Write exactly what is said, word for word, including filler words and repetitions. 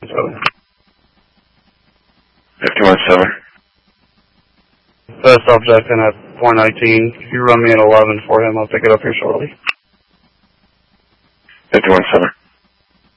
seven. fifty-one seven. Best object in at four nineteen. If you run me an eleven for him, I'll pick it up here shortly. fifty-one seven.